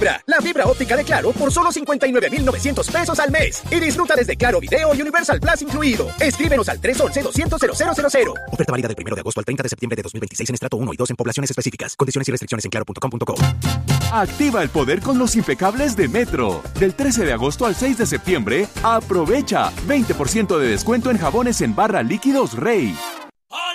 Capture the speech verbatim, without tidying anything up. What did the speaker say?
La fibra óptica de Claro por solo cincuenta y nueve mil novecientos pesos al mes. Y disfruta desde Claro Video y Universal Plus incluido. Escríbenos al tres once, doscientos, cero cero cero cero. Oferta válida del primero de agosto al treinta de septiembre de dos mil veintiséis en estrato uno y dos en poblaciones específicas. Condiciones y restricciones en claro punto com punto co. Activa el poder con los impecables de Metro. Del trece de agosto al seis de septiembre, aprovecha veinte por ciento de descuento en jabones en barra líquidos Rey.